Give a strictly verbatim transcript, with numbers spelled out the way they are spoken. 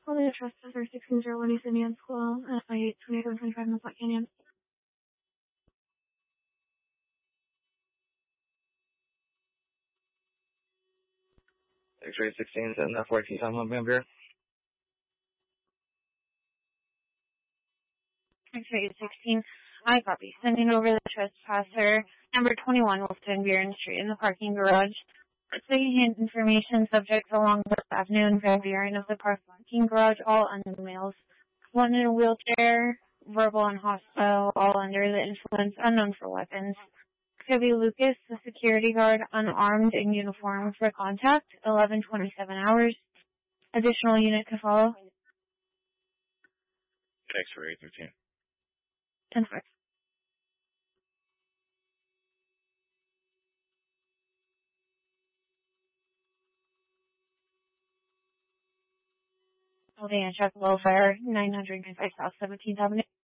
Only the trespasser sixteen zero one East Indian School, F I eight twenty-seven twenty-five in the Flat Canyon. X-ray sixteen, send that fourteen time home Vampire. X-ray sixteen, I copy. Sending over the trespasser, number twenty-one Wolfton Buren Street in the parking garage. Second-hand information, subjects along the Avenue and Van Buren of the parking garage, all unknown males. One in a wheelchair, verbal and hostile, all under the influence, unknown for weapons. Kobe Lucas, the security guard, unarmed in uniform for contact, eleven twenty-seven hours. Additional unit to follow. X-ray thirteen. ten five. Holding a check welfare, nine hundred five South seventeenth Avenue.